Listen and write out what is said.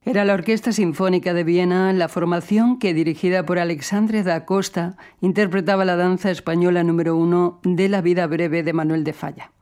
Era la Orquesta Sinfónica de Viena, la formación que, dirigida por Alexandre da Costa, interpretaba la danza española número 1 de La vida breve de Manuel de Falla.